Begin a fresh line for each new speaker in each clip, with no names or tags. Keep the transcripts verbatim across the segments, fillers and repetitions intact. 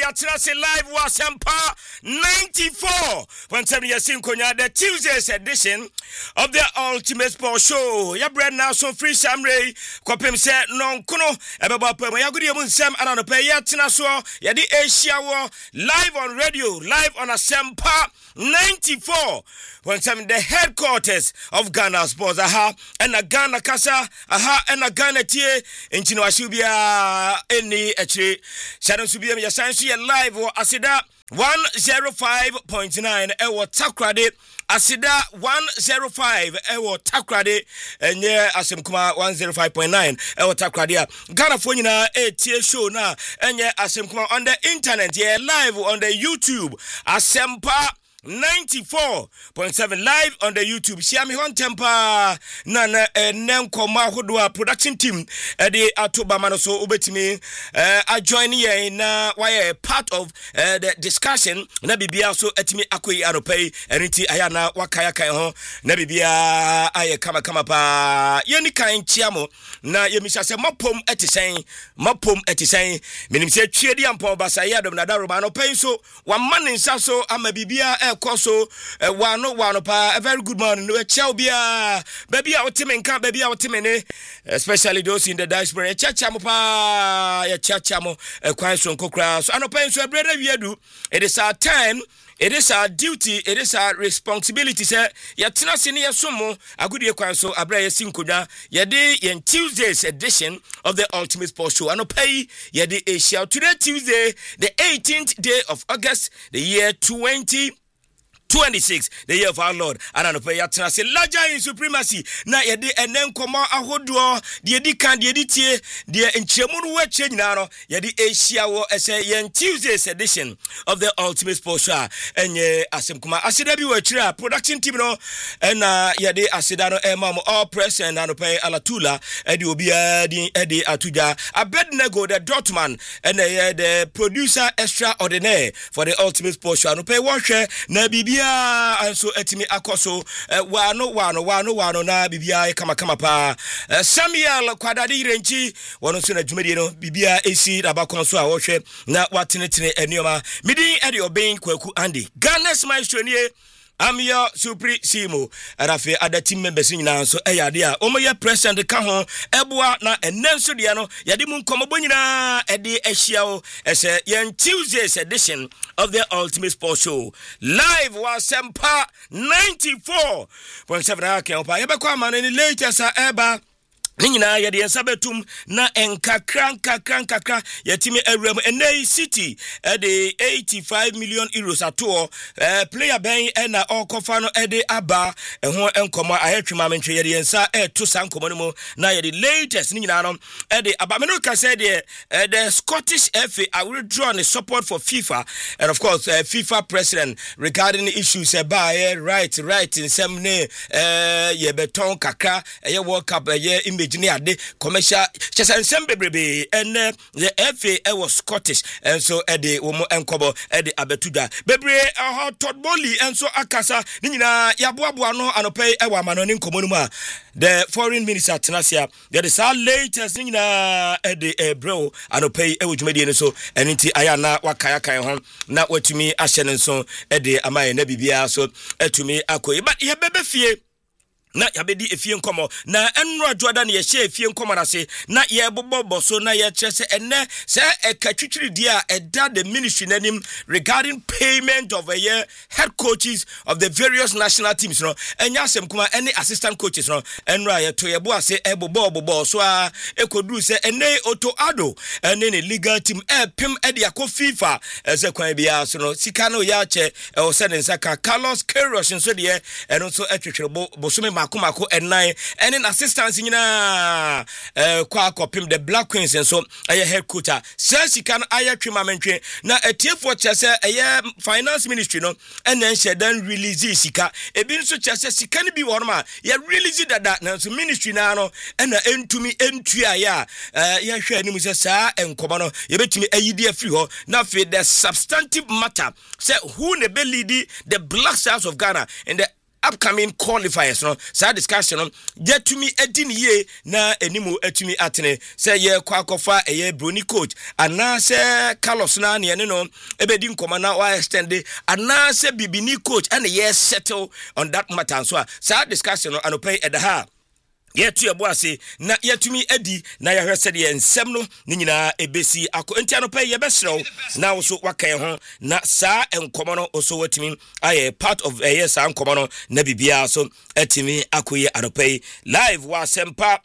yatra se live was Sempa ninety-four point seven years in Konya, the Tuesday's edition of the Ultimate Sport Show. Ya bread now so free Samray, Kopim said non kuno, Ebaba Pema, Yagudi Sam and on the pay Yatina so, Yadi Asia war, live on radio, live on a Sempa ninety-four point seven, the headquarters of Ghana Sports. Aha, and a Ghana Casa, aha, and a Ghana Tie, in Chino Asubia, any actually, Shadow Subia, Yasansi, live or Asida one oh five point nine, Ewa Takrade, Asida one oh five, Ewa Takrade, and yeah, Asimkuma one oh five point nine, Ewa Takrade, Ghana Fonina, a tier show now, and yeah, Asimkuma on the internet, yeah, live on the YouTube, Asempa ninety-four point seven live on the YouTube. Siami hon tempa na na nem koma hodwa production team e de atoba mano so obetimi eh a join here na why part of uh, the discussion na bibia so etimi akoyi aropai enti aya na wakaya kan ho na bibia aye kama kama pa yeni kan chiamo na yemisha se mapom etisen mapom etisen minim se twedi ampo basa ya dom na daroba no pai so wa manin sa so ama bibia koso wano wano pa a very good morning no chow bia baby out team nka baby out team ne especially those in the diaspora chacha mo pa ya chacha mo kwan so nkokra so anopa so brother wiedu it is our time. It is our duty, it is our responsibility, sir. Yatina senior sumo, agudi kwan so abraya sinkoda, yade yen Tuesday's edition of the Ultimate Sports Show. Ano pay yade Asia. Today Tuesday, the eighteenth day of August, the year twenty twenty-six, the year of our Lord. And I know pay yatna se larger in supremacy. Na yede enen koma ahodo, de di kan de di tie, de enchemunu we change na no, yede Asia wo ese yen Tuesday's edition of the Ultimate Sports Show. Enye asem kuma asida bi we kira production team no na yede asida no e mam all press and I know pay alatula e de obi e di e de atuja Abednego the Dortmund and the producer extraordinaire for the Ultimate Sports Show. No pay watch na bibi and so etimi akoso wano wano wano wano na bibia kama kama pa Samuel kwadade renchi wono so na dwumadi no bibia esi rabakon so a wo hwe na watenetene enioma midi ede oben kwaku Andy Ghana's maestro nie I'm your Supri Simo Arafe other team members nyina so eyade a omoye president ka ho eboa na enenso de no yade mu nkomobo nyina ede ehia o ese yen Tuesday's edition of the Ultimate Sports Show live was Sempa ninety-four point seven akan pa yebekwa amane ni latest eba Nina yadi ensabetum na enkakra nkakra nkakra yatimi ewrem enei city e de eighty-five million euros ato eh player ben e na okofa no e de aba eho enkomo ayetwema mentwe yadi ensa e to sankomo no mu na yadi latest nina no e de aba me no ka say de the Scottish F A I will draw on the support for FIFA and of course uh, FIFA president regarding the issues about uh, right right in some ne eh ye beton kakra ye World Cup ye engineer de commercial chesa nsem bebrebe and the F A was Scottish and so e de wo mo enkobo e de abetuda bebre uh, Todd Bowley and so akasa ni nyina yaboaboa no anopai e wa mano ni nkomo no mu the foreign minister tenasia there is our latest ni nyina e de e bro anopai e wodwumadi ni so eniti aya na wakaya kan ho na watumi ahye ne so e de amaye na bibia so etumi akoyi but ye bebe fie na yabedi efie nkomo na enro adwoda na ye hye efie nkomo na se na ye bobobo so na ye kyese enne se ekatwitwiri dia eda the ministry nanim regarding payment of a year head coaches of the various national teams no enya asem kuma any assistant coaches no enro aye to ye bo ase ebobo bobo so a ekoduru se enne Otto Addo enne ne legal team e pim e dia ko FIFA ese kwan bia so no sika no ya che e o se den saka Carlos Queiroz so de eno so etwetwere bo so me kumako enai and in assistance nyina eh kwa kopim the Black Queens and so aye head coach says he can aye twema mentwe na etiefo chese aye finance ministry no and then she then release sika ebi nso chese sika ne bi won ma ye release dada na so ministry na no na entumi entua ya eh ye hwe anim se saa enkomo no ye betumi ayidi afri ho na fe the substantive matter say who ne be lead the Black Stars of Ghana and the upcoming qualifiers no saa discussion no yetumi edi ne ye na enimu etumi atene say ye kwakofa eye broni coach ana say Carlos na ne no ebedi nkoma na wa extend ana say bibini coach and ye settle on that matter so saa discussion no anopai edaha yetu eboase na yetumi edi na yahwese de ensem no ni nyina ebesi ako enti anopai ye besrew na wo so wakan ho na saa enkomo no oso watimi aye part of a yes enkomo no na bibia so etimi akoye anopai live wa sempa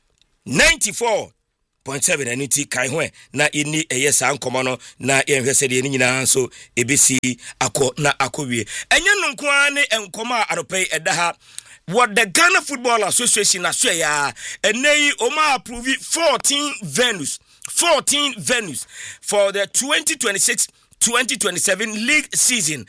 ninety-four point seven aniti kai ho na ini eye sa nkomo no na yenhwese de ni nyina so ebesi ako na akowie enye no nko ane enkomo a anopai edaha what the Ghana Football Association na so ya enei oma approve fourteen venues fourteen venues for the twenty twenty-six twenty twenty-seven league season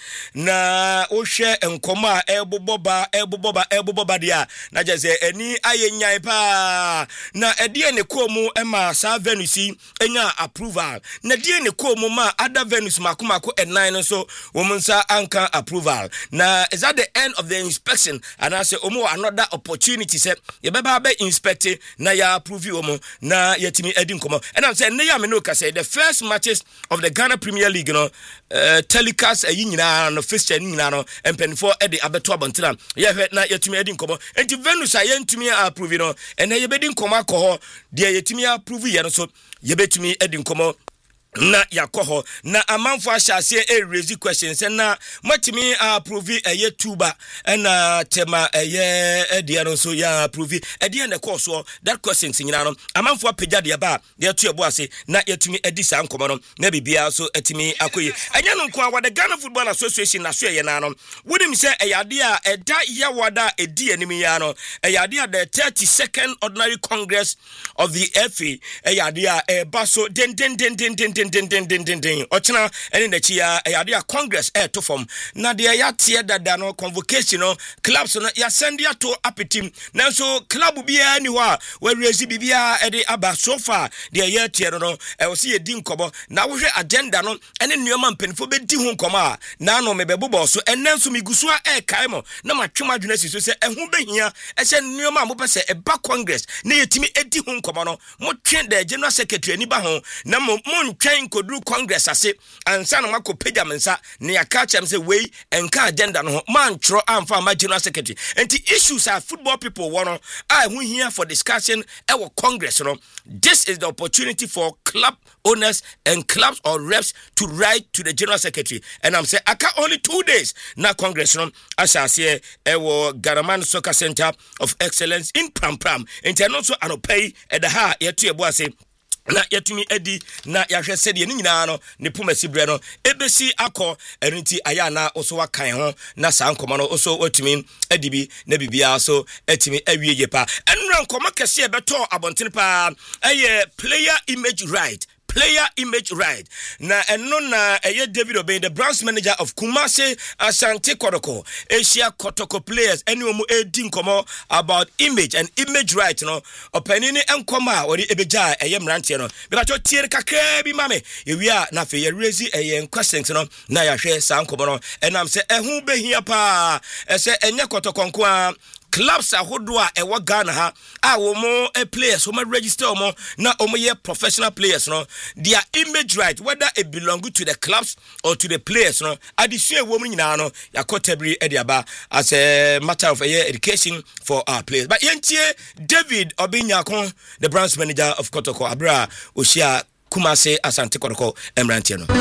na ohwe enkoma eboboba eboboba eboboba dia na jeze eni ayenyan pa na edie ne komu ema sa venusi enya approval na die ne komu ma other venues makomako nine so womunsa anka approval na is at the end of the inspection and I say omo another opportunity say ye beba be inspect na ya approve omo na yetimi edi nkomo and I'm saying na ya me no ka say the first matches of the Ghana Premier League no Uh, telecast ayi nyina no fixture nyina no empenfo e de abeto abontina ye hwe na yetumi edi nkomo enti Venus a yentumi approve no ene ye bedi nkomo akọ de yetumi approve ye no so ye betumi edi nkomo na yakoho na amanfo ahyase e raise questions na matimi approve eye tuba na tema eye ede no so ya approve ede na course that questions nyina no amanfo apagya de ba de to ebo ase na yetumi edi sa nkomo no na bibia so etimi akoye anya no nko awada Ghana Football Association na so ye na no wonim se eyade a eda ya wada edi animi ya no eyade a the thirty-second ordinary congress of the F A eyade a e ba so den den den den den den den den den den ochina ene na chia eyade a congress e to form na de ya tie dada no convocation no clubs no ya send ya to apetim na so club bia ni ho a we raise bibia e de aba so far de ya tie no e wo se ye di nkobo na wo hwe agenda no ene nneoma mpanifo be di ho nkomo a na no mebebo so enen so migusu a e kai mo na matwema adwuna si so se ehu behia e se nneoma mo pese e ba congress na yetimi edi ho nkomo no mo twen the general secretary ni ba ho na mo ntwen kodru congress ase ansa na mako page amensa ne yaka chem say we enka agenda no man tro amfa ma general secretary enti issues are football people wono I who here for discussion e wo congress no this is the opportunity for club owners and clubs or reps to write to the general secretary and I'm say aka only two days na congress no asase e wo Garaman Soccer Center of Excellence in Pram Pram enti no so anopai e da ha yeto ebo ase na yetumi edi na yahwese de ni nyina no ne pumasi bre no ebesi akọ erinti aya na oso wakan ho na sa nkoma no oso otumi edibi na bibia so etimi awie yepa enra nkoma kese ebeto abontene pa eye player image right player image right na eno na eye David Obey the branch manager of Kumasi Asante Kotoko Asia Kotoko players eni omo edi nkomo about image and image right no opanini enkoma ori ebeja eye mrantie no be to tiere kakra bi mame ewia na fe ye raise eye questions no na ya hwe sa nkomo no enam se ehu behia pa ese enye Kotoko nko a clubs ahodo a ewo Ghana ha a wo mo players wo ma register omo na omo ye professional players no their image right whether it belong to the clubs or to the players no addition wo mo nyina no yakotabri e dia ba as a matter of a education for our players but yentie David Obinyakon the branch manager of Kotoko Abra Oshia Kumasi Asante Kotoko Emrantie no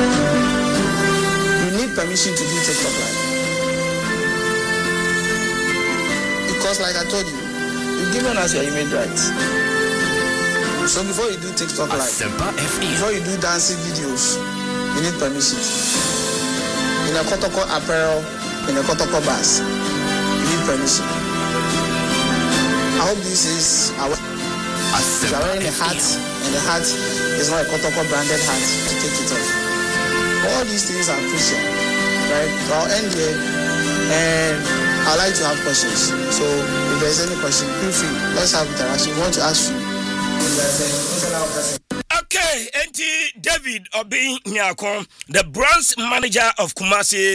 you need permission to do TikTok live. Because like I told you, you've given us your image rights. So before you do TikTok live, before you do dancing videos, you need permission. In a Kotoko apparel, in a Kotoko bus, you need permission. I hope this is our... You are wearing a hat, and the hat is not a Kotoko branded hat to take it off. All these things are crucial, right? So I'll end here, and I'd like to have questions. So if there's any question, feel free. Let's have interaction. We want to ask you.
Okay, Enti David Obinyakon, the branch manager of Kumasi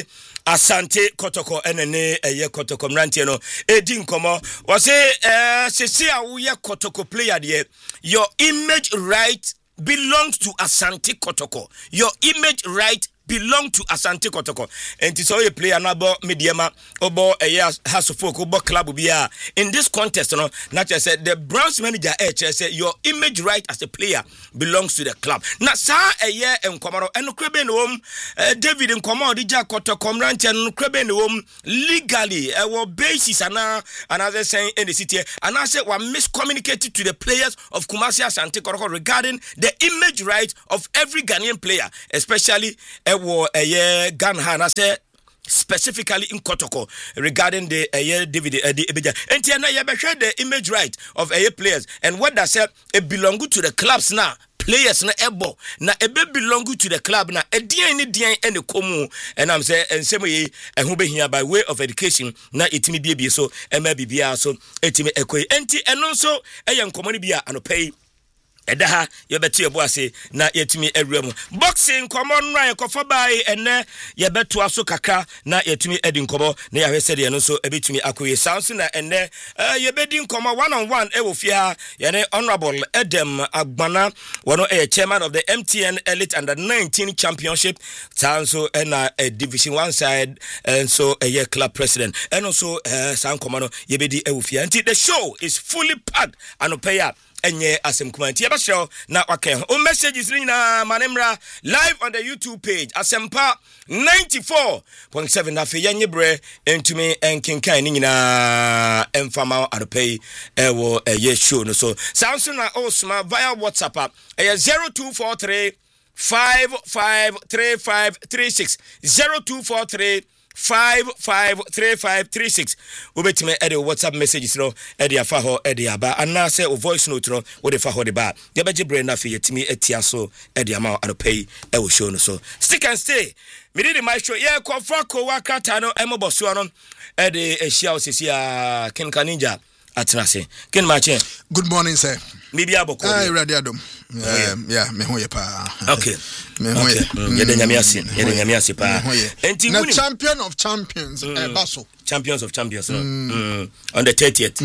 Asante Kotoko enene eye Kotoko mrantie no edi nkomo was say eh sese a wo ye Kotoko player de your image right belongs to Asante Kotoko. Your image right belong to Asante Kotoko. And it's all a player nabo mediama obo a year has of folk obo club bia. In this contest, you know, not just said the Browns manager H said your image right as a player belongs to the club. Now sa a year and Komaro and Kreben home David and Komaro Dija Kotoko Ranch and Kreben home legally our basis and another saying in the city and I said one miscommunicated to the players of Kumasi Asante Kotoko regarding the image right of every Ghanaian player, especially Ewo eye Ghana na say specifically in Kotoko regarding the eye David Eddie Ebeja. And now you be share the image right of eye players and what that say it belong to the clubs now. Players na ebo na ebe belong to the club na edian ni dian ene komu and I'm say ensemo yi ehun be hia by way of education na etimi bie so ema bibia so etimi ekoi enti eno so eye nkomo ni bia anopai Edaha yebeti ebuase na yetimi ewrem boxing common ran kofa bai ene yebeto aso kakra na yetimi edi nkomo na yahwese de no so ebetumi akoye sanso na ene yebedi nkomo one on one ewo fia yene honorable Edem Agbana wono a chairman of the M T N Elite Under nineteen Championship sanso na a division one side and so a year club president and also san komano yebedi ewo fia until the show is fully packed anopeya enye asem kumanti eba show na wake o messages ni na manemra live on the YouTube page Asempa ninety-four point seven na fe yenye bre entumi enkenkan ni nyina emfama adopay ewo eye show no so Samsung na osma via WhatsApp e zero two four three five five three five three six zero two four three five five three five three six ubetime ede WhatsApp messages no ede afa ho ede aba ana say o voice note no wo de fa ho de ba de beje brain na fe yetimi etia so ede ama adopay e wo show no so stick and stay me did my show yeah kofa ko wakata no emoboso no ede ehia osisi a Ken Kaninja atrase Ken Mache.
Good morning sir.
Maybe aboko
ah ready adom um, yeah me ho ye pa
okay
me ho ye
ye de nyame ase ye de nyame ase pa
enti na champion of champions e mm. baso
champions of champions no mm. mm. on the thirtieth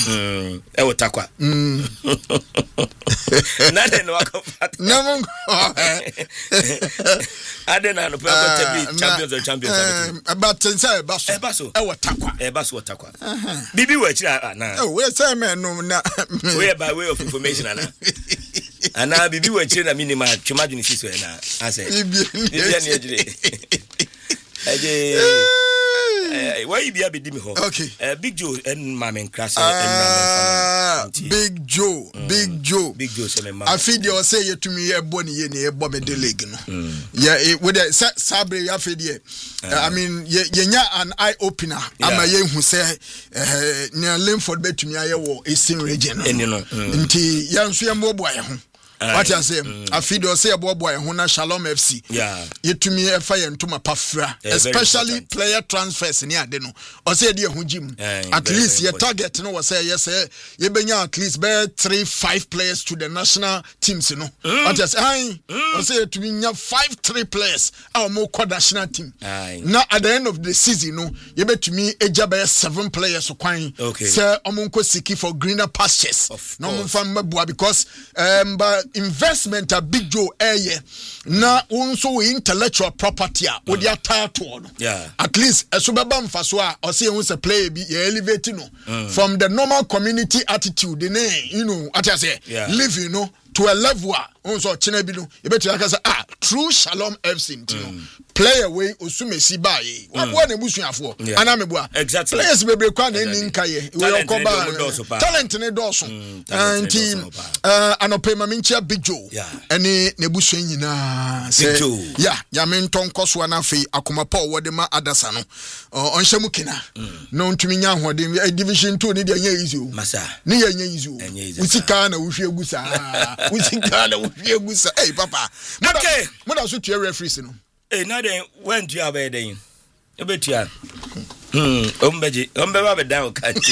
mm e wotakwa
mm
na de no akofat
na mo
adena no pa champions of champions
about say baso
e baso
e wotakwa
e baso wotakwa bibi wa chira na
oh we say me no na
we by way of information ana ana bibi wa chira na minima twemadu siso na ase bibi ani ejire eje eh why be abidi me ho
okay
uh, Big Joe and Mamen Crash
uh, Big Joe mm. Big Joe
Big Joe say me
I feel you say you to me e boni ye na e bo me de league no mm. yeah it, with the sabre ya feel there uh, I mean ye nya an eye opener yeah. Ama ye hu say eh near Linford betumi aye wo Eastern region no nti ya nso ye mo bo aye ho what you say mm. I feel you say boy boy huna Shalom F C
yeah
yetumi e fa ye ntoma pafra yeah, especially player transfers ni ade no o say de hu jim yeah, at least your target no was say yes ye benya at least be three five players to the national teams no mm. what you say ai o say yetumi nya five three players our mo national team now at the end of the season no ye betumi eja be seven players kwan
okay.
say omonko siki for greener pastures no mo fam mabua because um but investment a Big Joe eye na unso intellectual property a odi title no
yeah
at least eso beba mfaso a o say hu say play bi ye elevate no mm. from the normal community attitude ne you know at say
yeah.
living you know to a level unso china bi no e betu aka say ah true Shalom F C ntino mm. play away osumesi bae wa bo na busuafo ana mebua
exactly
players bebre kwa na ni nkaye we yokoba talent ne doso anti uh anope maminchia Big Joe ene nebusu nyina say yeah ya menton koso na fe akomapo wode ma adasa no onhyemu kina no ntumi nya hode division two ni de nya easy o
masa
ni ya nya easy o usika na wohwe gusa usika na wohwe gusa eh papa
okay
moda so tue referees no
eh na den when do you have den e betua hmm ombeji ombeba be down kanti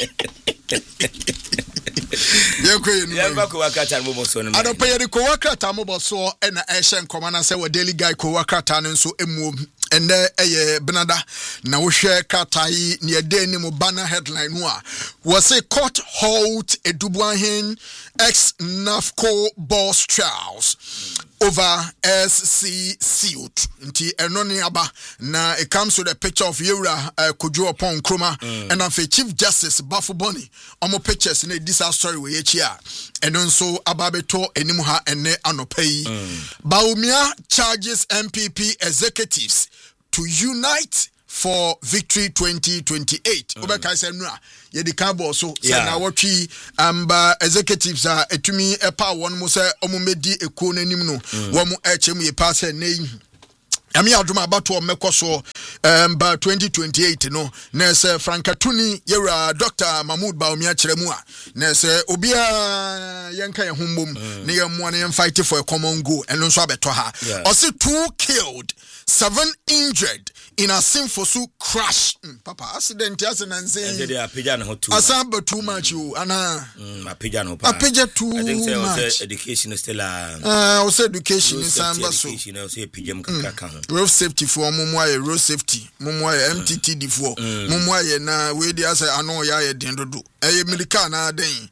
Yekwe ni
yamba ko wakata mo boso no
adopa yeri ko wakata mo boso e na ehye nkoma na se wo daily guy ko wakata no nso emu and eh Benada na wo hwe kratai ne ede ni mo banner headline no a was a court halt Edubuahin ex NAFCO boss trials over S C suit. Nti eno ni aba na it comes with a picture of Yura uh, Kojo upon Kroma mm. and of Chief Justice Bafo Boni omo pictures in this story we here and also ababeto enimuha ene anopei mm. Baumia charges M P P executives to unite for victory twenty twenty-eight. Oba kai say no ye di cabo so say na wotwi amba executives a etumi epa won mo say omumedi eko nanim no wo mo echem ye pass nei Ami aduma abato mekoso um by twenty twenty-eight no na say Frankatuni yera Doctor Mahmoud Baumia Chiremu a na say obia yenka ye hombom na ye mo na fight for a common goal eno so abeto ha osi two killed, seven injured in a Simfosu crash. Mm, Papa, accident yes and saying they are pigeon ho too. Asamba too much you ana mm, a pigeon ho. A pigeon too much. I think there was education is still uh uh also education is samba so. Education also pigeon kakaka. Road safety for mumwa road safety. Mumwa M T T D for. Mumwa na we dey say ano ya ye den dodo. Eh America na den.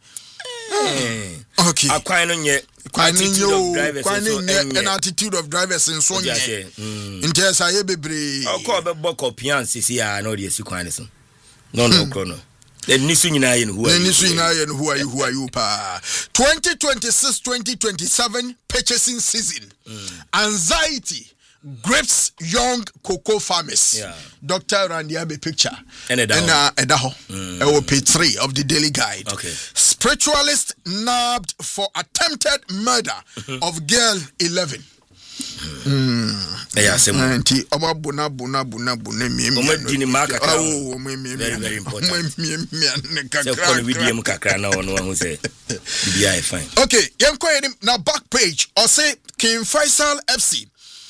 Okay. Akwan no nye attitude of drivers and attitude of drivers in so nye. Nti say ye bebre. O ko be boko pian sisi ya no dey si kwan so. No no chrono. The nisu nyina ye no who are you? The nisu nyina ye no who are you? Who are you pa? twenty twenty-six twenty twenty-seven purchasing season. Anxiety grips young cocoa farmers. Yeah. Doctor Randiabe picture. And Edaho. And uh, mm. page three of the Daily Guide. Okay. Spiritualist nabbed for attempted murder of girl eleven. Mm. Yeah, Auntie, Oma Buna Buna Buna Buna me. Oh, very, very important. Okay, young now back page. Or say King Faisal F C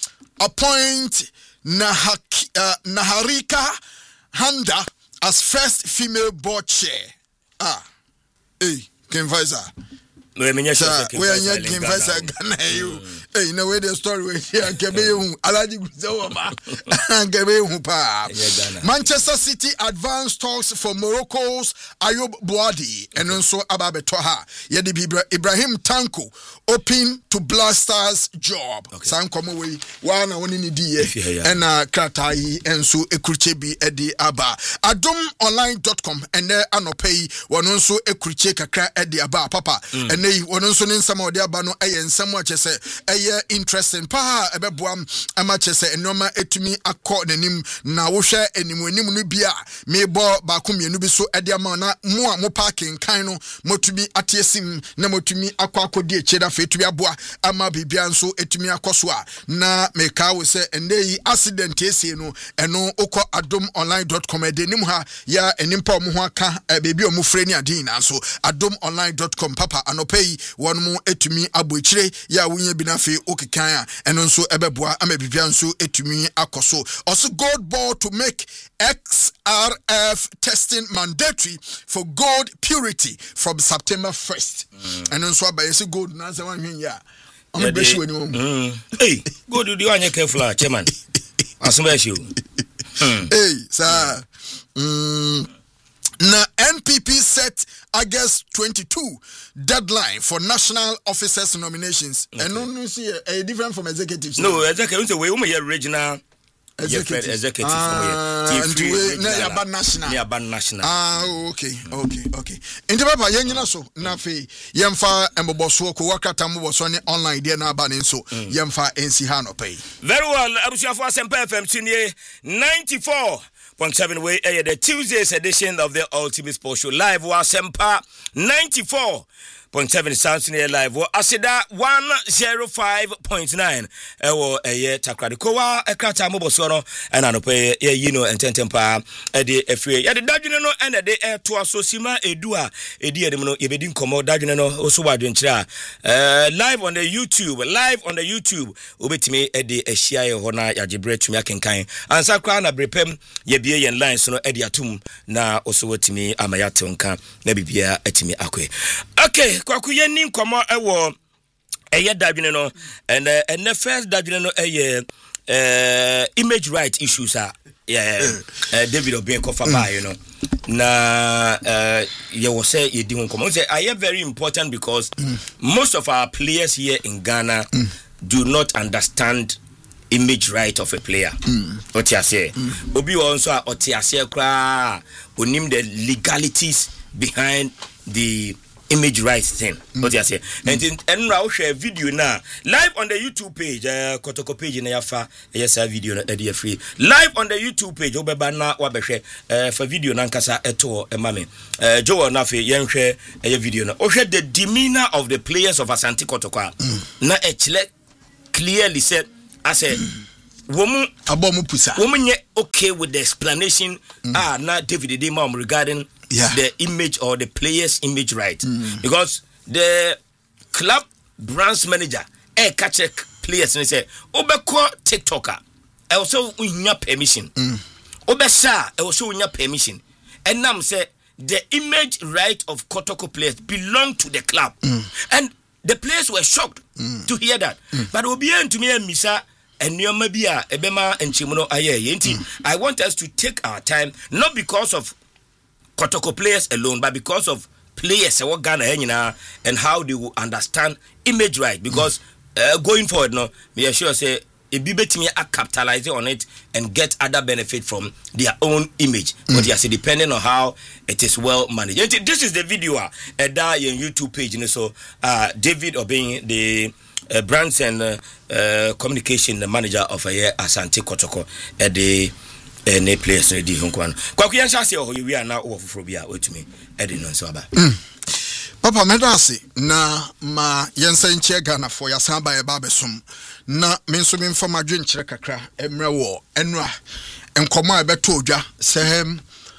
appoint Nahak, uh, Naharika Handa as first female board chair. Ah, hey, King Faisal. No, I mean, yes, we are not King Faisal Ghana. You, hey, you know where the story we here. Kebe Alaji Guzawama, Kebe Pa. Manchester City advanced talks for Morocco's Ayoub Boadi and also Ababe Toha. Yedi Ibrahim Tanko open to Blasters job. San komo we wana woni ni die and uh Kratai and so Ekruchebi Edi Aba. adom online dot com and there anopay wano so Ekruche kakra Edi Aba Papa and they wano so ninsama odi aba no eye nsamo che se eye interesting pa ebeboam ama che se enoma etumi akọ nanim na wo hwe enimu enimu no bia mebo ba ko mienu bi so Edi ama na mo a mo parking kan no motumi atiesim na motumi akọ akodi echeda fetu aboa ama bibia nso etumi akoso a na meka we se ende yi accident esi no eno ukọ adom online dot com edenim ha ya enimpa omo ho aka bebi omo frɛ ni adin na so adom online dot com papa anopei wonmo etumi abochire ya wunye bi na fe okekan a eno nso ebeboa ama bibia nso etumi akoso also gold ball to make X R F testing mandatory for gold purity from September first mm. eno nso abayesi gold na se wan ya I'm a beshi when you hey, go to the one you careful, chairman. Assume you. Hey, sir. Mm. Na N P P set August twenty-second deadline for national officers nominations. Okay. And no, no, see a different from executives. No, executive. We we original. Executive, executive ah, and we near ban national, near ban national. Ah, okay, okay, okay. Into papa, yengina so na fe yemfa emboboso ko wakata mboboso ne online there na ban so yemfa ensi ha no pay. Very well, abusuafo Asempa F M Tunie ninety-four point seven way eh the Tuesday's edition of the Ultimate Sports Show live wa Asempa ninety-four point seven sounds in live wo aseda one oh five point nine ewo eye takradekowa ekrata moboso no ena no pe ye yino ententempa e de efie ye de dadwene no ena de eto asosima edu a edi edem no ye bedi nkomo dadwene no oso wadwenkira eh live on the YouTube live on the YouTube obetimi e de ehia ye ho na yagebre tumi akenkan ansa kwa na brepem ye bie yen lines no e de atum na oso watimi amayatonka na bibia atimi akwe. Okay, kwaku yeni nkomo ewo eye dadwene no and and the first dadwene no eye
uh, image right issues are yeah uh, David Obenko Faba, you know. Na uh, you will say you didn't come. I am very important because mm. most of our players here in Ghana mm. do not understand image right of a player. Mm. What you say? Mm. Obi also what you say kra onim the legalities behind the image right thing. Mm. What you say? Mm. And and now share video now live on the YouTube page. Uh, Kotoko page na yafa yes a video na dey free live on the YouTube page. Obeba na wa behwe uh, for video na nkasa eto e mame. Uh, Joe na fe yen hwe e video na. O hwe the demeanor of the players of Asante Kotoko. Mm. Na echle clearly said I said woman
abomu pusa.
Woman ye okay with the explanation mm. ah na David Edema regarding yeah. the image or the player's image right mm. because the club branch manager eh catch players and say obeko TikToker I also unya permission mm. obesa I also unya permission and now say the image right of Kotoko players belong to the club mm. and the players were shocked mm. to hear that mm. but obian to me and misa and Niomabia Ebema and Chimono Aye mm. I want us to take our time not because of Kotoko players alone, but because of players and how they will understand image right. Because uh, going forward, no, we are sure say if be better me capitalize on it and get other benefit from their own image. Mm. But yes, depending on how it is well managed. And this is the video uh, that your YouTube page, you know, so uh, David Obeng, the uh, brands and uh, uh, communication manager of uh, Asante Kotoko at uh, the any place ready honkwan kwa kuyansha se ho wi ana wo foforo bia otumi edi no nso aba
papa medase na ma yensa nche Ghana for ya samba e ba besom na menso me mfa madwe nkyere kakra emre wo enra enkomo e beto odwa sehem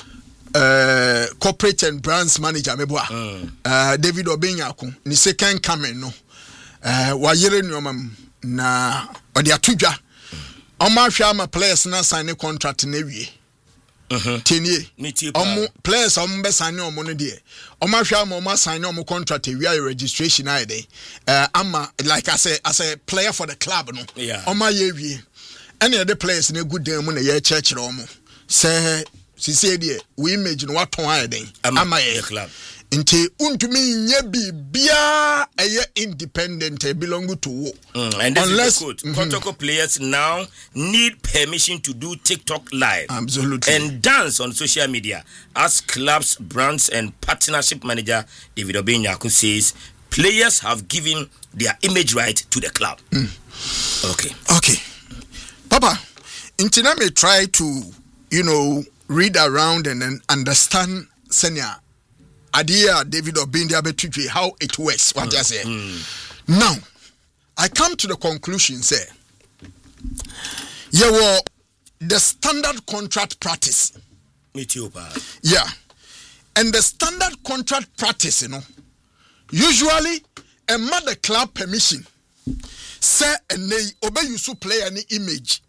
uh, corporate and brands manager meboa mm. uh, David Obenyako ni second coming no uh, wa yere nuomam na odi atodwa Oma Shama players na sign a contract na wie. Mhm. Tenie. Omo players omo be sign omo no de. Oma Shama omo sign omo contract we are registration I dey. Uh ama like I say as a player for the club no.
Yeah.
Oma ye wie. Any the players na good dem na ye church omo. Say sisi de we image no waton I dey. Ama ye
the club.
Nti untumi nye bibia eye independent e belong to wo.
Mm, and this unless, is the code. Mm-hmm. Kotoko players now need permission to do TikTok live.
Absolutely.
And dance on social media. As clubs, brands and partnership manager David Obenyako says, players have given their image right to the club. Mm. Okay.
Okay. Papa, Intina may try to, you know, read around and then understand senior idea David Obenyako how it works. What mm. I say. Mm. Now, I come to the conclusion, say, yeah, well, the standard contract practice.
Me too, pa.
Yeah. And the standard contract practice, you know, usually a mother club permission, say, and they obey you to play any image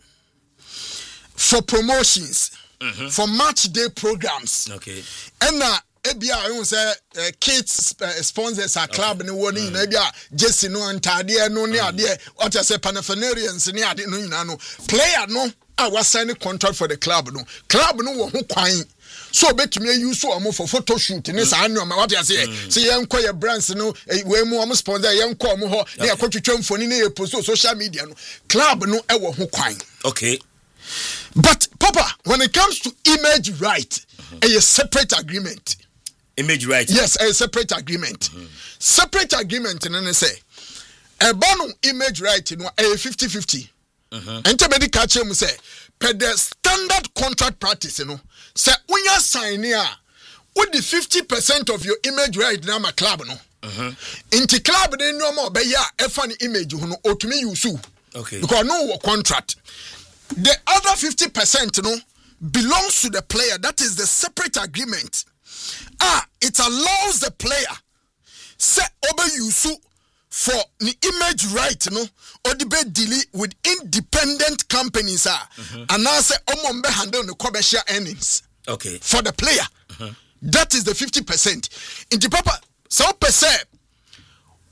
for promotions, mm-hmm. for match day programs.
Okay.
And uh, ebia I won say uh, kids uh, sponsors our club okay. ni woni na ebia Jesse no antade no ne ade what say Panafenarians ni ade no nyina no player no a was sign contract for the club no club no wo ho kwan so betumi use so omo for photo shoot ni sa anu ma what say say yenko ye brands no we mu omo sponsor yenko omo ho na yakotwetwa mfoni na ye post social media no club no e wo ho kwan.
Okay.
But Papa, when it comes to image right, mm-hmm. a separate agreement.
Image right.
Yes, a separate agreement. Mm-hmm. Separate agreement and then say a bono image right in a fifty fifty. And to be catch him say per the standard contract practice, you know, say when you sign here with the fifty percent of your image right now my club no. Mm-hmm. In the club they no more be ya a funny image you know or to me you sue.
Okay. Because
no contract. The other fifty percent you know belongs to the player. That is the separate agreement. Ah, it allows the player say over you for the image right, no, or the bed deal with independent companies, ah, mm-hmm. and now say omombe handle the commercial earnings.
Okay.
For the player, mm-hmm. that is the fifty percent. In the papa, so percent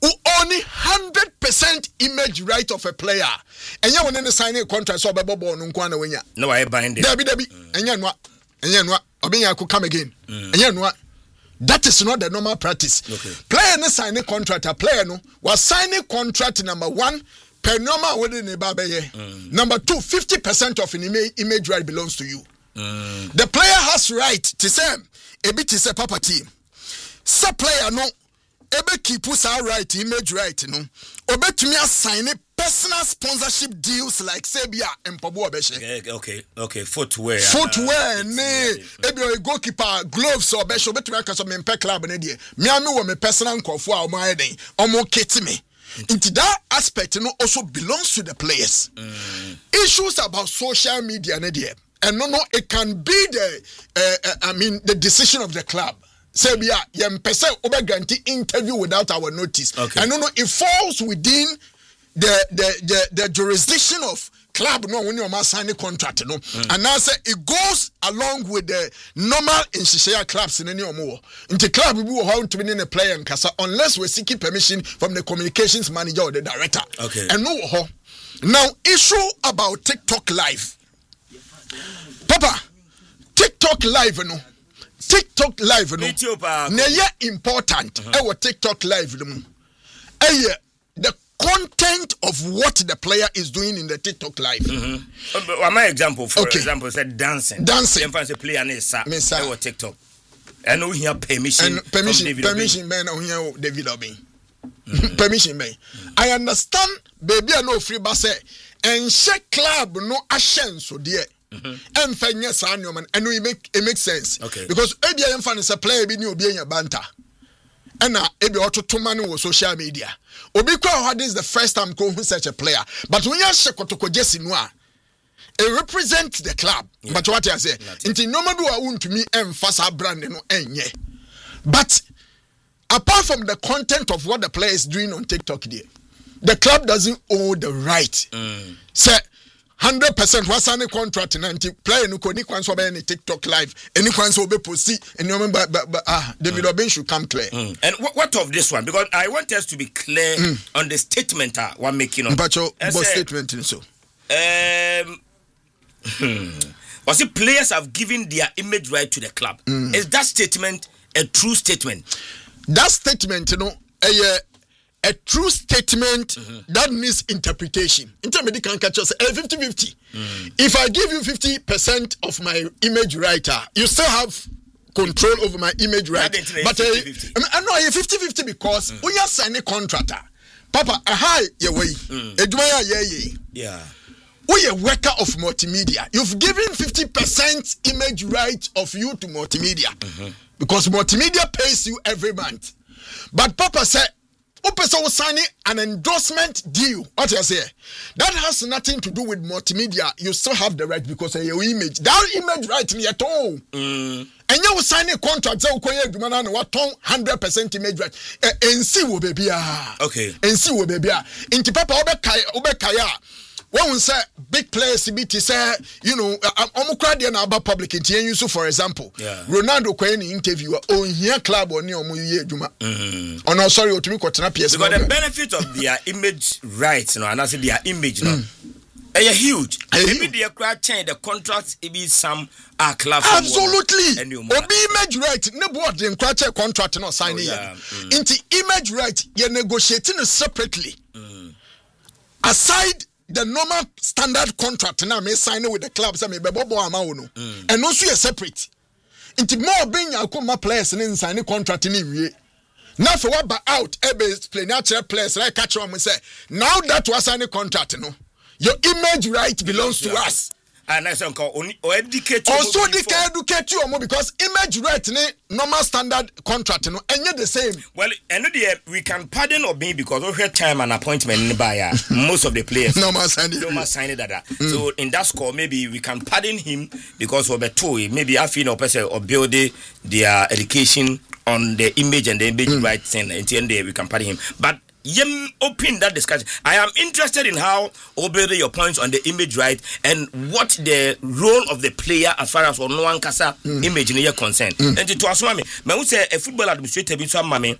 who only one hundred percent image right of a player. And you want to sign a contract so Bebo no nkwana wenya.
No I bind it.
Debi debi. Enya nwa. Enya nwa. Obinya ko come again. Enya nwa. That is not the normal practice.
Okay.
Player no sign a contract, a player no was signing contract number one per normal within the baby. Mm. Number two, fifty percent of an image, image right belongs to you. Mm. The player has right to say a bit is a papa team. Sa player no ebe keep us our right image right no. Obe to me assign personal sponsorship deals like Sabia and Pabo Beshe.
Okay, okay, okay. Footwear.
Footwear, uh, ne. Ebi a goalkeeper, gloves or Beshe. Obe to me akaso me mpe club ne die. Me ame wo me personal nkofo a omo ayden. Omo keti me. Into that aspect, no, also belongs to the players. Mm. Issues about social media, and no, no, it can be the, uh, uh, I mean, the decision of the club. Say, yeah, yem pese obe guarantee interview without our notice.
Okay.
And no, no, it falls within the the the, the jurisdiction of club. No, when you must sign a contract, no, mm. and now say it goes along with the normal in Shishaya clubs in any more. In the club, we will have to be in a player and casa unless we're seeking permission from the communications manager or the director.
Okay.
And no, now issue about TikTok Live, Papa. TikTok Live, no. TikTok Live, no. Neye important. Uh-huh. Ewa TikTok Live, no. Eye the content of what the player is doing in the TikTok Live.
Mm-hmm. Uh, my example, for okay. example, said dancing.
Dancing.
If I say player nesa, ewa TikTok. I know he have permission.
And permission, from David permission, man. I hear David Obey. Mm-hmm. Permission, man. Mm-hmm. I understand. Baby, I know free basse. And shake club no ashen so dear. And fairness, I know, man. I know it make it makes sense.
Okay.
Because maybe I am fan is a player. Be new being a banter. And now, maybe auto two man was social media. Obiko had this the first time going such a player. But when you shake to Jesse Noir, it represents the club. Yeah. But what I say, into no matter what I want to me and fast brand no enye. But apart from the content of what the player is doing on TikTok, there, the club doesn't own the right. Mm. Say. Hundred percent was any contract in anti player no koni kwan so be any TikTok Live any kwan so be post and you remember but, but ah David mm. Obin should come clear.
Mm. And what, what of this one? Because I want us to be clear mm. on the statement uh, we're making on.
But your statement so.
Um hmm. Was it players have given their image right to the club? Mm. Is that statement a true statement?
That statement, you know, a a true statement mm-hmm. that needs interpretation. Intermediate can catch us a fifty fifty. Mm. If I give you fifty percent of my image writer, you still have control over my image right. But uh, I know you're fifty fifty because mm. when you sign a contractor, Papa, a high your way.
Yeah.
We a worker of multimedia. You've given fifty percent image right of you to multimedia. Mm-hmm. Because multimedia pays you every month. But Papa said, Opeso was signing an endorsement deal. What I say? That has nothing to do with multimedia. You still have the right because of your image. That image right me at all. Mm. And you will sign a contract. So you man what hundred percent image right. And see wo baby ah.
Okay.
And see wo baby ah. Inti papa obe kaya obe kaya. When we say big players, C B T say, you know, I'm crowd na about public in T N U. So, for example,
yeah.
Ronaldo kwa any interview on here club or near omu ye juma. Oh no, sorry, to me kotena P S.
Because the benefit of their image rights, you know, and I say their image, you know, mm. are huge. Maybe their crowd change the contracts. It be some a club.
Absolutely. Obi image right. No board the crowd check contract no sign here.
Oh, yeah. mm.
Into image right, you're negotiating separately. Mm. Aside. The normal standard contract now may sign with the clubs and may be bobo amount and also you're separate. Into more being your come players and sign a contract in the now for what but out Ebes play natural players like catch on we say now that was sign a contract no your image right belongs to yeah. us.
And I say only or educate you
also educate you more because image right ne normal standard contract no and yet the same.
Well, and we can pardon or be because we have time and appointment in by most of the players.
No more sign it.
No more sign it that. Mm. So in that score maybe we can pardon him because of the two maybe I feel no person or build their education on the image and the image mm. right thing until there we can pardon him. But Yem open that discussion. I am interested in how obey your points on the image right and what the role of the player as far as on no one kasa mm. image in your concern. Mm. And to us, mommy, I would say a football administrator be some mommy.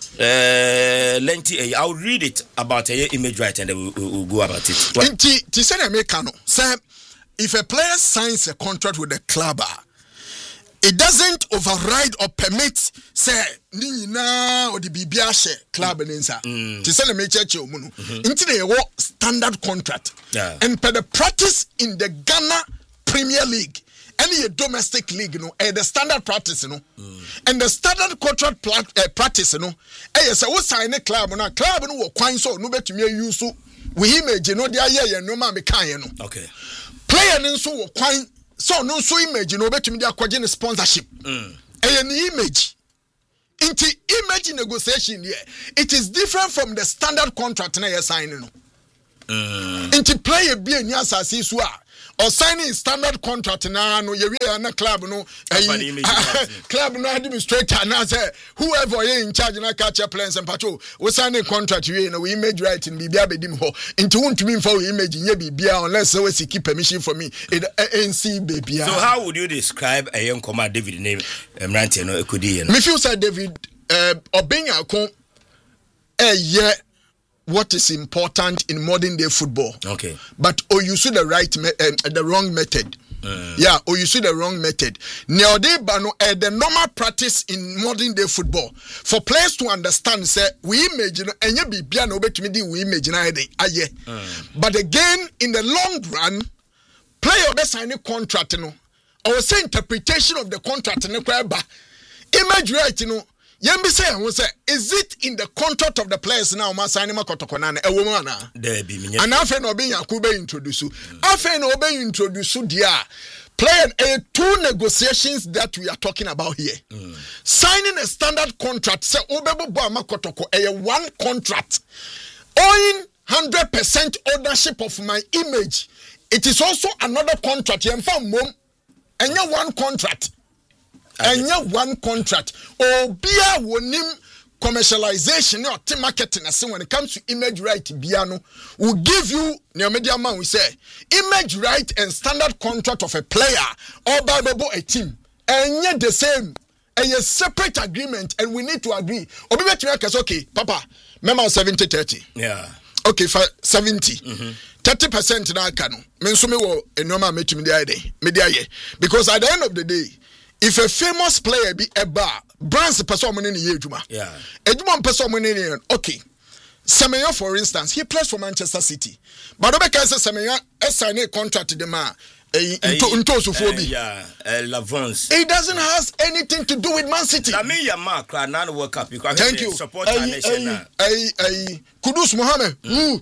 Uh, lengthy. I'll read it about a image right, and then we'll, we'll go about it.
Inti, ti say Americano. Say, if a player signs a contract with the club, it doesn't override or permit. Say, ni na or the bibiashe club nensa. Ti say America che omunu. Inti they wo standard contract.
Yeah.
And per the practice in the Ghana Premier League. Any domestic league, you know, eh, the standard practice, you know, mm. and the standard contract pla- uh, practice, you know, eh, yes, I was sign a club, and a club, no, coin so, no better me use so, we image, you know, the idea, no man, you know,
okay,
player, and so, coin so, no, so image, you know, better me the acquaint sponsorship, mm. and the image. Into image negotiation, yeah, it is different from the standard contract, na you sign, you know, mm. into player be a nyasa siswa. Or signing standard contract now, no, you na club no, club no administrator now say whoever you in charge na catch plans and patrol. We signing contract you know we image right in Bibia bedim ho. Into won't mean for image in Bibia unless we see keep permission from me. It N C baby.
So how would you describe a young commander David name Mranti no Ekudi?
Me feel say David uh Obenya kon eh yeah. What is important in modern day football?
Okay,
but oh, you see the right, me- uh, the wrong method. Mm. Yeah, or you see the wrong method. Now they bano uh, the normal practice in modern day football for players to understand. Say we imagine and you be piano bet me we imagine aye. But again, in the long run, player be sign a contract no. Or say interpretation of the contract no kweba. Image right, you know. Yembi say who say is it in the contract of the players now ma sign ma kotokona na ewo mu na
there be me
and afa no be yakube introduce afa no be introduce dia player a two negotiations that we are talking about here mm. Signing a standard contract say obebo bo ma kotoko e one contract owing one hundred percent ownership of my image. It is also another contract yemfa mom enya one contract. And you one contract or be a wonim commercialization or team marketing as when it comes to image right piano will give you near media man we say image right and standard contract of a player or by a team and yet the same and a separate agreement and we need to agree or be better okay papa remember seventy thirty
yeah
okay for seventy mm-hmm. thirty percent na aka no me nso me wo enoma metumi dey dey me dey because at the end of the day if a famous player be a bar, brands person money in the
yeah.
Ejuma person money in okay. Semenyo, for instance, he plays for Manchester City. But Obeka says Semenyo sign a contract to the man.
Yeah, Lavance.
It doesn't have anything to do with Man City.
I mean, your mark, now World Cup.
Thank you.
Support our nation.
Kudus Mohammed.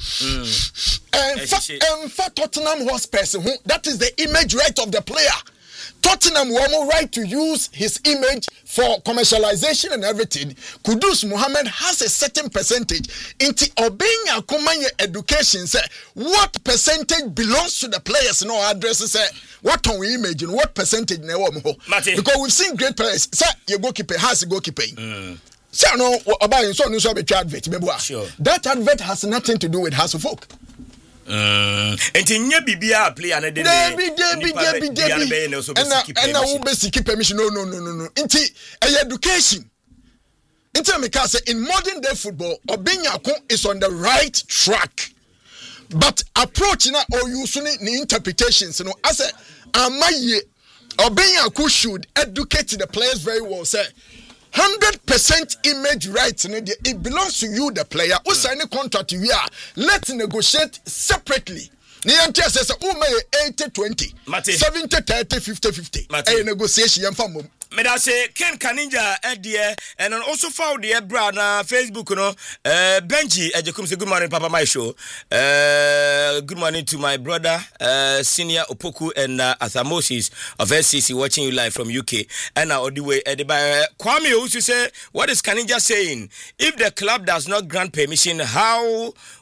And for Tottenham Hotspur, that is the image right of the player. Tottenham will have right to use his image for commercialization and everything. Kudus Mohammed has a certain percentage. Into obeying a command education, say what percentage belongs to the players? No addresses. Say what can we imagine? What percentage? Because we've seen great players. Say your goalkeeper has a goalkeeper. Mm. Say no about you so no so be advert.
Sure.
That advert has nothing to do with House of Folk.
Mm. Enti nye bibia play and dey
Debi debi debi debi and na wo be seek permission no no no no no enti education enti me can say in modern day football Obinyako is on the right track but approach na or use ni interpretations no I say amaye Obinyako should educate the players very well say one hundred percent image rights, it belongs to you, the player. Who sign a contract you are? Let's negotiate separately. Niyantia says, "Oh my, eighty twenty, seventy thirty, fifty fifty." A negotiation, yam
Me da say Ken Kaninja Edie and also found the brand na Facebook no uh, Benji Ejekum say good morning Papa my show. Uh, good morning to my brother uh, Senior Opoku and uh, Athamosis of S C C watching you live from U K. And now the way Eddie by Kwame also say what is Kaninja saying? If the club does not grant permission, how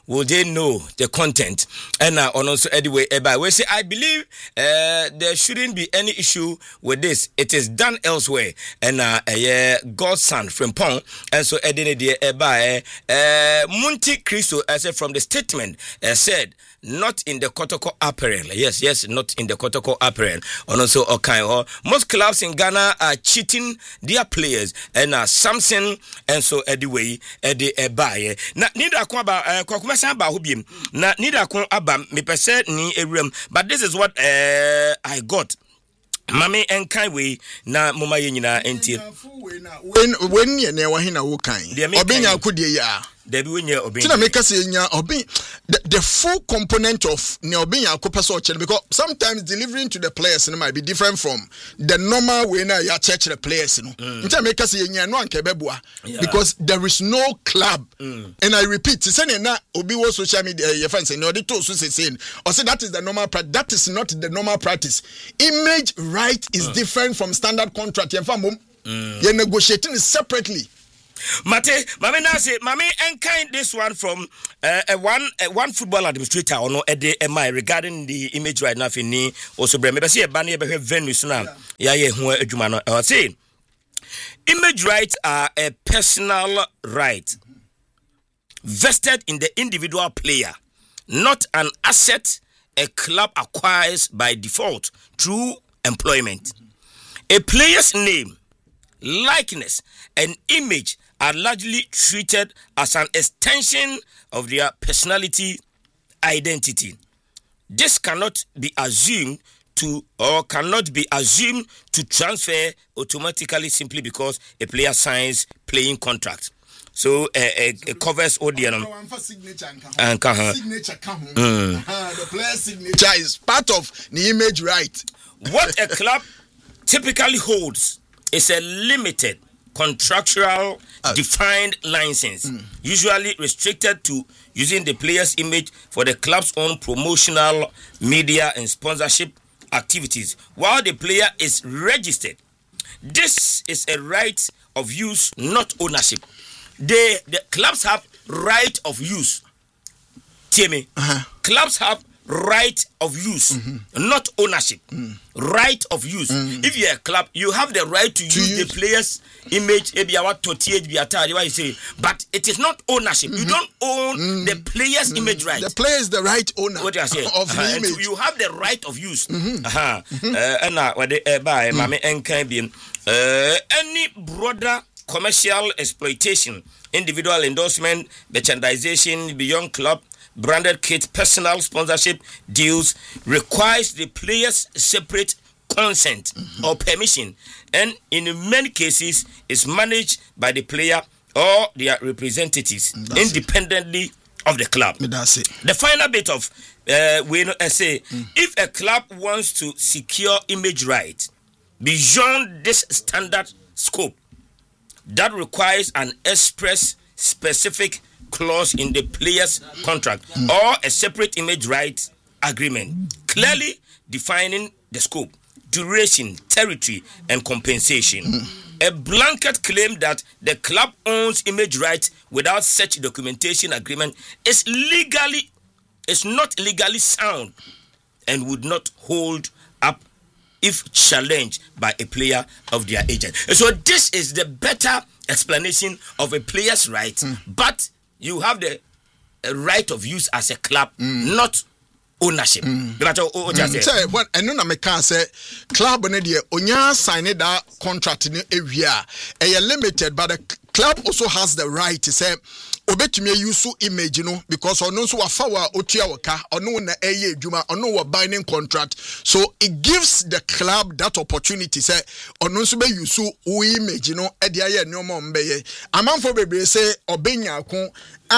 will they know the content? And uh, also anyway, uh, we say I believe uh, there shouldn't be any issue with this. It is done elsewhere. And uh, uh, Godson from Pong, and so Edine uh, by uh, Munti Christo, I said from the statement, uh, said. Not in the Kotoko apparel. Yes, yes, not in the Kotoko apparel. And also, okay, uh, most clubs in Ghana are cheating their players. And uh, something, and so anyway, Eddie Ebaye. Na nida kwaba kwa kumasa ba hubim. Na nida kwa aba me pese ni ewrem. But this is what uh, I got. Mami enkai we na mama ye nyina entie.
When when ye na wa hina wo kan. Obenya akudie ya.
Debi we nya obenya.
Tina make say nya oben the, the full component of ne obenya akopeso oche because sometimes delivering to the players no might be different from the normal way na ya church the players no. Tina make say nya no anka beboa because there is no club. Mm. And I repeat, say na obi wo social media your friends say no dey to so say or say that is the normal practice. That is not the normal practice. Image right is uh. different from standard contract. You mm. You're negotiating it separately.
Mate, mami na say, mami enkind this one from uh, a one a one football administrator or no ede mi regarding the image right now. Fini also bre. Maybe see a banner be venues now. Yeah, yeah, who adwuma no. I say, image rights are a personal right vested in the individual player, not an asset a club acquires by default through employment. A player's name, likeness, and image are largely treated as an extension of their personality identity. This cannot be assumed to or cannot be assumed to transfer automatically simply because a player signs playing contract. So uh, uh, it covers all the
signature and signature mm. The player signature is part of the image right.
What a club typically holds is a limited contractual uh, defined license, mm. usually restricted to using the player's image for the club's own promotional, media, and sponsorship activities while the player is registered. This is a right of use, not ownership. They, the clubs have right of use. Timmy, uh-huh. Clubs have right of use, mm-hmm. not ownership. Mm. Right of use. Mm. If you're a club, you have the right to, to use, use the player's image, but it is not ownership. Mm-hmm. You don't own mm. the player's mm. image right.
The player is the right owner
what you say?
of
uh-huh.
the image.
So you have the right of use.
Mm-hmm.
Uh-huh. Mm-hmm. Uh, and now, what they buy, mommy and can be any broader commercial exploitation, individual endorsement, merchandising beyond club, branded kit, personal sponsorship deals requires the player's separate consent mm-hmm. or permission, and in many cases is managed by the player or their representatives that's independently it. Of the club.
That's it.
The final bit of uh, we know say mm. if a club wants to secure image right beyond this standard scope, that requires an express specific clause in the player's contract mm. or a separate image rights agreement, clearly defining the scope, duration, territory, and compensation. Mm. A blanket claim that the club owns image rights without such documentation agreement is legally, is not legally sound and would not hold up if challenged by a player of their agent. So this is the better explanation of a player's right, mm. but you have the uh, right of use as a club, mm. not ownership. Mm. But oh, oh, just
mm. say what I know na me can say club ne de onya sign that contract ni ewia e limited, but the club also has the right to say obetumi use image no because ono nso wafa wa otua waka ono na eye adwuma ono wa binding contract, so it gives the club that opportunity say ono nso be use o image no e de aye nneoma mbeye amanfo bebre say obenya ko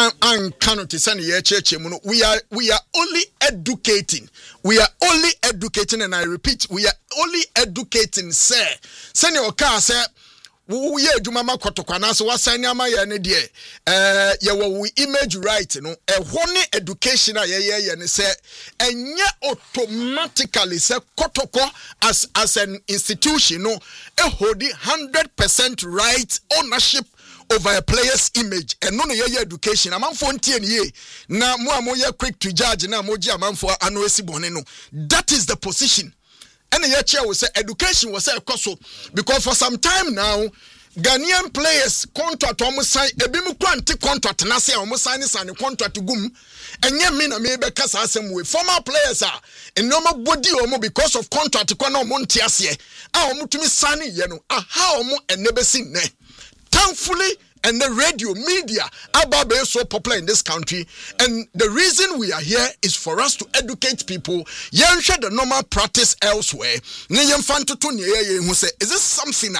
an cannot say ye cheche mu no we are we are only educating we are only educating and I repeat we are only educating say say ne oka say we ye adwuma makotokwa na so wasan ama ye ne de eh ye wo image right no e hone education a ye ye ye ne say enye automatically say kotoko as as an institution no e hold one hundred percent right ownership over a player's image and no your education. A man for ten years now more quick to judge now moji a man for anoesi boneno. That is the position. And the chair will say education was a cost because for some time now Ghanaian players contract almost sign a bimu quanti contract na say almost sign sign contract to gum and ye mean me be kasa asem we former players are in normal body omo because of contract kwa na omo ntiase a omo tumi sign ye no aha omo enebe sin ne thankfully. And the radio media Ababe is so popular in this country. And the reason we are here is for us to educate people. Yen share the normal practice elsewhere. Is this something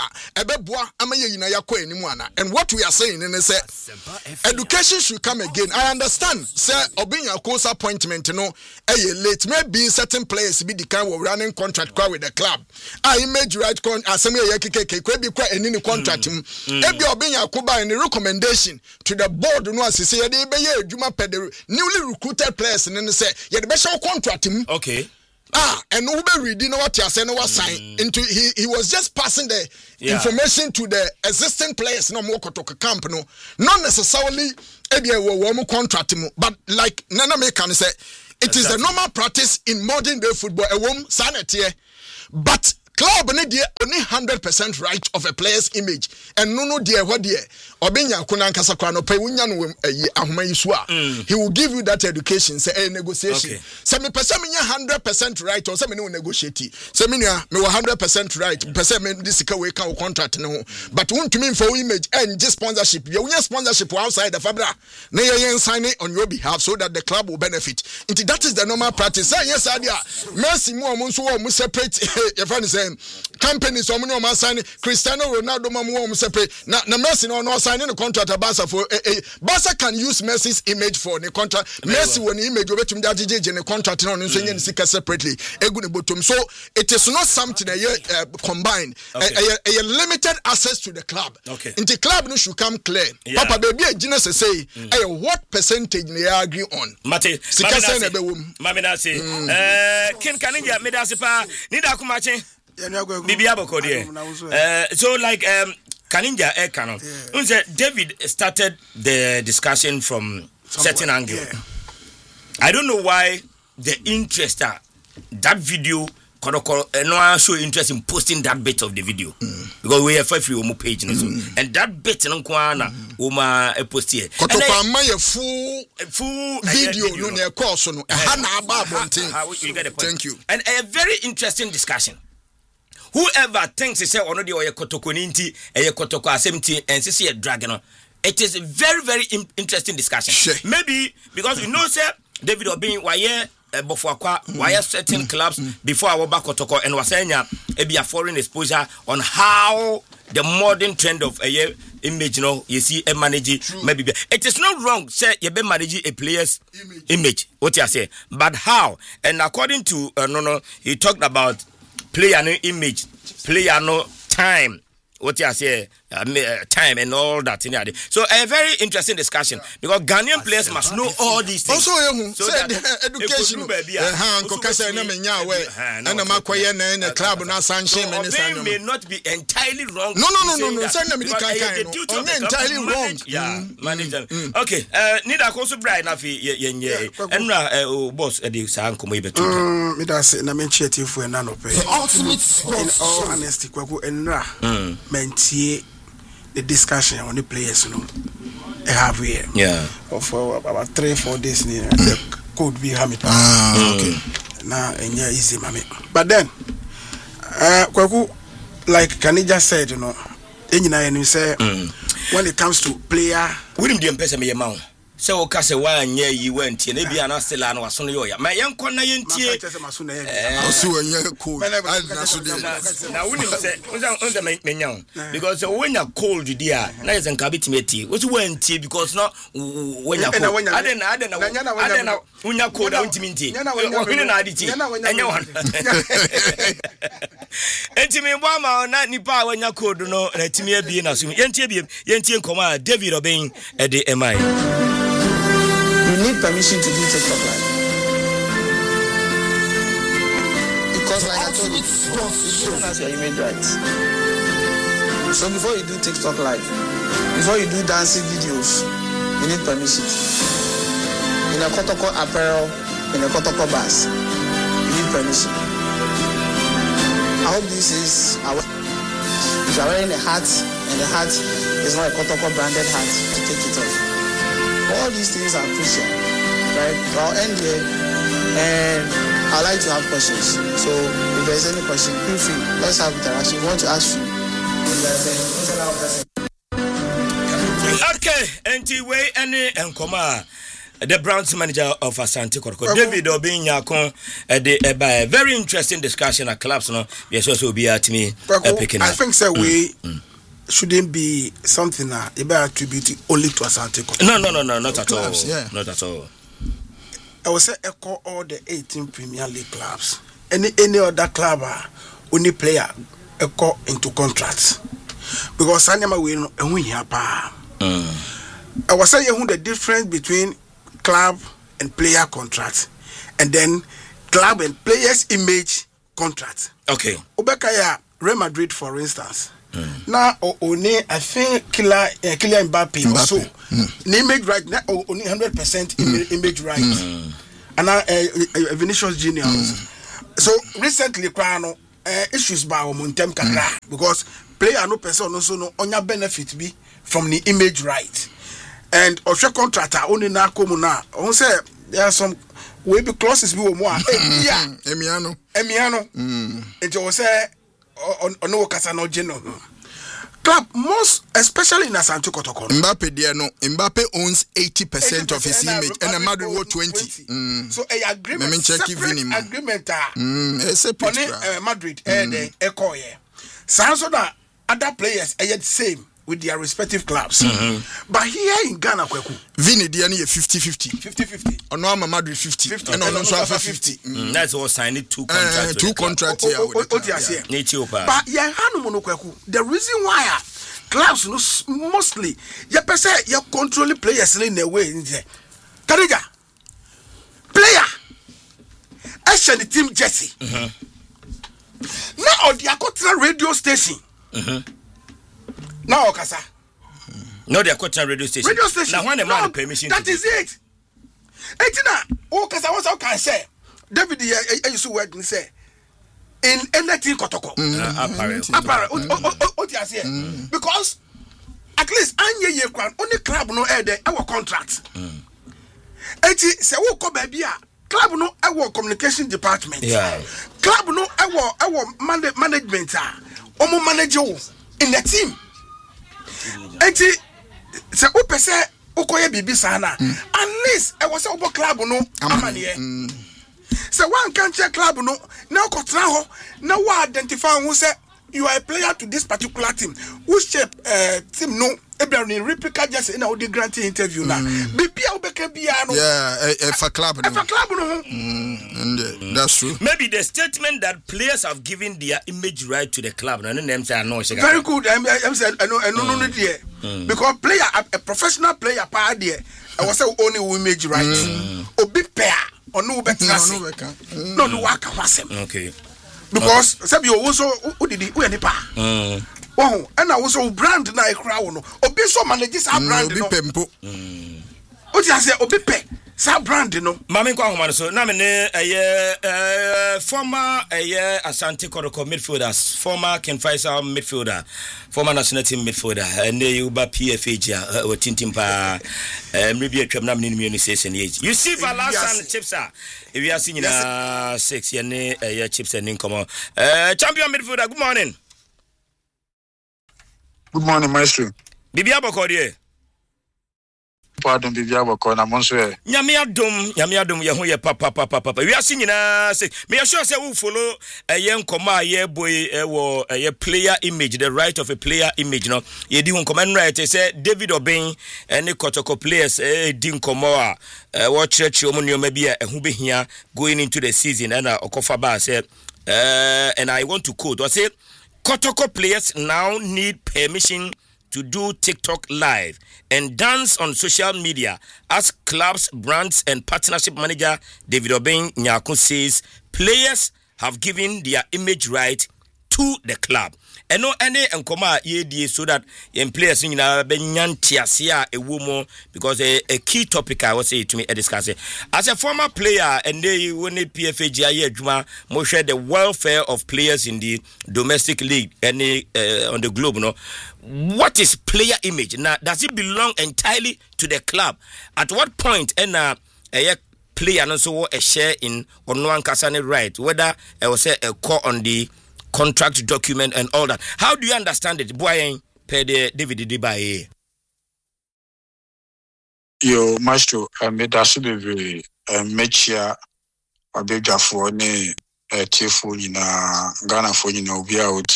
and what we are saying in say education should come again. I understand. Say obeying a course appointment, you know, late maybe certain players be the kind of running contract with the club. I image right con assembly any contract. Ebi obeying a kuba the recommendation to the board no as say they be adwuma pe the newly recruited players and then say yeah the best contract him
okay
ah and no be reading what you say no was sign into he he was just passing the yeah. information to the existing players no more kotoka camp no not necessarily e be wo contract him but like nana me can say it exactly. is the normal practice in modern day football a wom sanity but club need only one hundred percent right of a player's image and no no dear what dear obenya kuna nkasa kwa no pe wunya no ahoma yisu a he will give you that education say a negotiation say me pese me one hundred percent right or say me no negotiate say me nua me one hundred percent right pese me this ka we kan contract no but wontumi for image and just sponsorship you wunya sponsorship outside the fabra na ye sign on your behalf so that the club will benefit into that is the normal practice say yes adia Messi mu omo so wo separate your friend say companies so many man sign Cristiano Ronaldo man wo separate na na Messi no no signing the contract at Barca for eh, eh, Barca can use Messi's image for the contract Messi when image obetum da jije the contract no so yen sika separately egu ne bottom so it is not something that uh, combined okay. a, a, a limited access to the club
okay.
in the club no should come clear yeah. Papa baby a gina say mm. eh, what percentage they agree on
Mate
sika say na be wom
mame na say eh kin kaninja me da se pa ni da kuma chen Bibi aboko there. Uh, so like um Kaninja Air Canon. Yeah. David started the discussion from Somewhere. certain angle. Yeah. I don't know why the interest uh, that video no show interest in posting that bit of the video mm. because we have five free omo page mm. so, and that bit no kwana oma e post here
kotoko ama ye full full video no na course no ha na aba bonten thank you
and a very interesting discussion. Whoever thinks he say ono de oye kotoko ninti eye kotoko asemti and say a dragon, it is a very very in- interesting discussion. Sure. Maybe because you know say David Obin why before why certain clubs before our back kotoko and was saying e be a foreign exposure on how the modern trend of a image you know you see a manage maybe it is not wrong say you be manage a player's image, image what you say but how and according to uh, no no he talked about player no image, player no time. What you say, uh, time and all that in there. So a very interesting discussion because Ghanaian players must know all these things.
Also, you so said education. Eh, because na menya we, na makoye na na club na sanction
minister. May not be entirely wrong.
No, no, no, no, no. Say na me kan kan. No, entirely wrong.
Yeah, manager. Okay, uh, need a also bright na fi yenye. Enra boss e dey say ankomo e beto.
Mm, me da say na me cheating for na no pay.
Ultimate
sports. All honesty kwaku enra. Mentie the discussion on the players, you know, I have here.
Yeah.
For about three, four days, near the code be hamid.
Ah, okay.
Now, and yeah, easy, mammy. But then, uh, Kwaku, like Kanija said, you know, and you say, when it comes to player,
we didn't be me amount. So kase wa nya yi went e bia na stela na waso no yo ya ma yen kon na yen tie
osu anya cold na so de
na woni se unza unza menya because when you cold dia na yen kan bitime tie osu wan tie because no when you cold ade na ade na ade na unya cold a untimi tie woni na ade tie enya wan entimi bo ma na nipa wanya cold no na timi abie na so yen tie bie yen tie nkoma David Obin e de emai.
You need permission to do TikTok live. Because like I told you, you shouldn't have your image rights. So before you do TikTok live, before you do dancing videos, you need permission. In a Kotoko apparel, in a Kotoko bus, you need permission. I hope this is our. If you are wearing a hat and the hat is not a Kotoko branded hat, to take it off. All these things are crucial, right? I'll end here, and I'd like to have questions. So if there's any question, feel free. Let's have interaction. We want to ask you.
Okay, N T way any enkoma. The Browns manager of Asante Kotoko, David Obinyako, a very interesting discussion at clubs. No, yes, also be at me. Picking
I think so. We mm. shouldn't be something that uh, about attributed only to Asante Kotoko.
No, no, no, no, not at
clubs,
all.
Yeah.
Not at all.
I will say echo all the eighteen Premier League clubs. Any any other club, uh, only player echo into contracts because Sanyama will and we have. I was saying who the difference between club and player contract and then club and players image contract.
Okay.
Obekaya Real Madrid for instance. Mm. Now only I think Kylian uh, Kylian Mbappe, Mbappe. Also mm. image right now only one hundred percent mm. image right. Mm. And now uh, uh, Vinicius Junior Mm. So recently Krano uh, issues by Montem Kakra mm. because player no person also no onya benefit be from the image right. And Osha contractor only na komuna. On say there are some way be clauses be more. Yeah,
Emiano.
Emiano. Mm. It was say on no Casano Geno. Club most especially in Asante Kotoko.
Mbappe there no. Mbappe owns eighty percent of his image and a Madrid wrote twenty. Mm.
So a agreement separate agreement ah.
Mm, it's a
on uh, Madrid and mm. uh, Echo yeah. So that other players are the same with their respective clubs. Mm-hmm. But here in Ghana, Kweku,
Vini Diani fifty fifty.
fifty fifty.
On Norma Madrid fifty. fifty. And on also fifty.
Mm. That's all signed two contracts.
Uh, two contracts here.
But yeah, the reason why clubs mostly you per se you control players in the way in there. Kadija, player, actually team Jesse. Mm-hmm. Now the Akotra radio station. Mm-hmm. Now, Okasa.
No, they are quoting radio station.
Radio station.
Now, when a man permission.
That is it. Etina, Okasa, what I can say. David, I used to work and say, in anything Kotoko.
Apparel.
Apparel. What you say? Because at least Anya Yekwan, only club no air there, our contract. Eti, say, who come baby? Club no our communication department.
Yeah.
Club no our our management. Omo manager in the team. Eti se o pese o koye bibi sana at least e was obo club no amane se one can check club no na ko tra ho na wa identify who say you are a player to this particular team who shape uh, team no Ebra replica just in our granting interview now. Bibia obeke bia no.
Yeah, if a club.
If a club no.
And that's true.
Maybe the statement that players have given their image right to the club. No, them say no.
Very good. I'm I'm saying I know I know no there. Because player a professional player pa there. I was say only image right. Obi pair or no better. No no work wasem.
Okay.
Because sabi you also who did who any pa. Oh, and I also brand na crowd no. Obi so manages our brand no.
Obi pempo.
What you say obi pe sa brand no.
Mama kwa homa so na me ne eh former eh Asante Kotoko midfielders, former Ken Faisal midfielder, former national team midfielder, and you ba P F A ja o tintim pa eh mrebi atwam na me ni session age. You see Valasan Chipsa. If you are seeing na six ye ne eh Chipsa nin come eh champion midfielder. Good morning.
Good morning, Maestro.
Bibia Bokode.
Pardon, Bibia Bokode. Na monso e.
Nyame adom, nyame adom ye ho ye papa papa papa. We ase nyina say, me sure say we follow eh nkoma ye boy e wo eh player image, the right of a player image no. Ye di nkoma right say David Obeng ene Kotoko players eh di nkoma a wo church omo nyoma bia ehu behia going into the season and okofa ba say eh and I want to quote. I say Kotoko players now need permission to do TikTok live and dance on social media as clubs, brands, and partnership manager David Obeng Nyako says players have given their image right to the club. And no any enkoma ye so that in players in benyantiasia a woman because a, a key topic I was say to me a discuss as a former player and they won P F A G I Juma mo share the welfare of players in the domestic league any uh, on the globe no what is player image now does it belong entirely to the club at what point and uh, a player and also a share in on one kasane right whether I was say a call on the contract document and all that. How do you understand it? Boy, pay the David Dibaye.
Yo, Maestro, I made that should be very mechia a big for ne a tearful in a Ghana for you know, we are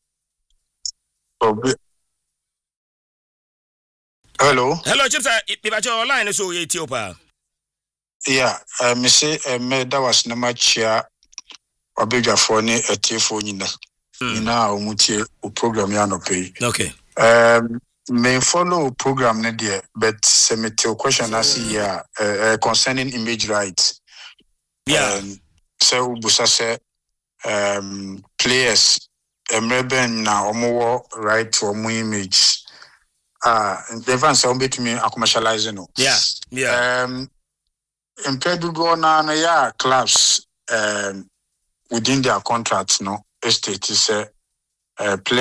hello.
Hello, Chips. If I online, so Ethiopia.
Yeah, I may say, I made that was no much here. Obega for ne a tearful in now, muti program ya no pay.
Okay.
Um, may follow program ne dear, but cemetery question as here uh, concerning image rights.
Yeah.
Um, so busa say um players emreben na omo right to omo image. Ah, uh, the fans say to me a commercialize no.
Yeah. Yeah.
Um, in Pedro na na ya clubs um. Within their contracts, no, estate is a uh, play.